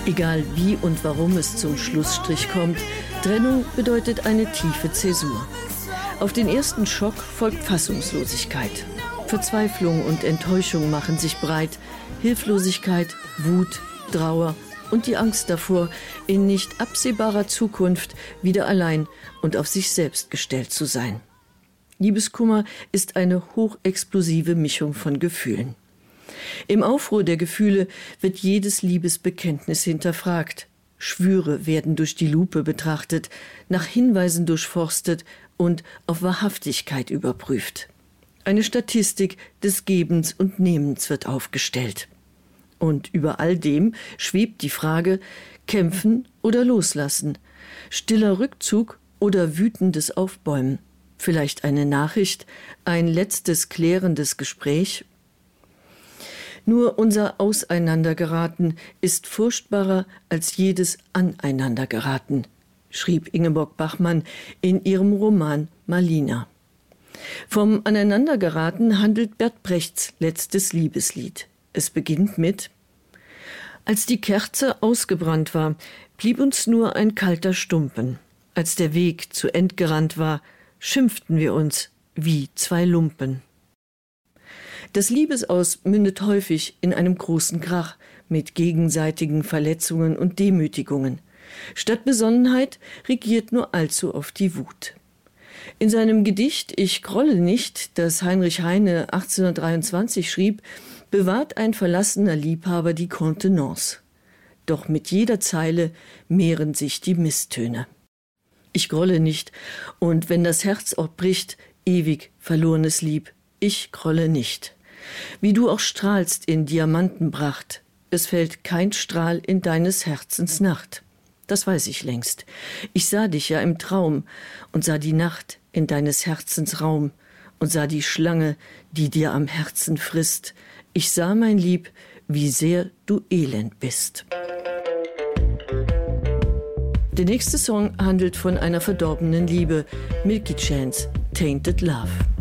Egal wie und warum es zum Schlussstrich kommt, Trennung bedeutet eine tiefe Zäsur. Auf den ersten Schock folgt Fassungslosigkeit. Verzweiflung und Enttäuschung machen sich breit, Hilflosigkeit, Wut, Trauer und die Angst davor, in nicht absehbarer Zukunft wieder allein und auf sich selbst gestellt zu sein. Liebeskummer ist eine hochexplosive Mischung von Gefühlen. Im Aufruhr der Gefühle wird jedes Liebesbekenntnis hinterfragt. Schwüre werden durch die Lupe betrachtet, nach Hinweisen durchforstet und auf Wahrhaftigkeit überprüft. Eine Statistik des Gebens und Nehmens wird aufgestellt. Und über all dem schwebt die Frage, kämpfen oder loslassen, stiller Rückzug oder wütendes Aufbäumen, vielleicht eine Nachricht, ein letztes klärendes Gespräch. Nur unser Auseinandergeraten ist furchtbarer als jedes Aneinandergeraten, schrieb Ingeborg Bachmann in ihrem Roman Malina. Vom Aneinandergeraten handelt Bert Brechts letztes Liebeslied. Es beginnt mit: Als die Kerze ausgebrannt war, blieb uns nur ein kalter Stumpen. Als der Weg zu End gerannt war, schimpften wir uns wie zwei Lumpen. Das Liebesaus mündet häufig in einem großen Krach mit gegenseitigen Verletzungen und Demütigungen. Statt Besonnenheit regiert nur allzu oft die Wut. In seinem Gedicht »Ich grolle nicht«, das Heinrich Heine 1823 schrieb, bewahrt ein verlassener Liebhaber die Kontenance. Doch mit jeder Zeile mehren sich die Misstöne. Ich grolle nicht, und wenn das Herz auch bricht, ewig verlorenes Lieb, ich grolle nicht. Wie du auch strahlst in Diamantenpracht, es fällt kein Strahl in deines Herzens Nacht. Das weiß ich längst. Ich sah dich ja im Traum und sah die Nacht in deines Herzens Raum und sah die Schlange, die dir am Herzen frisst. Ich sah, mein Lieb, wie sehr du elend bist. Der nächste Song handelt von einer verdorbenen Liebe, Milky Chance, Tainted Love.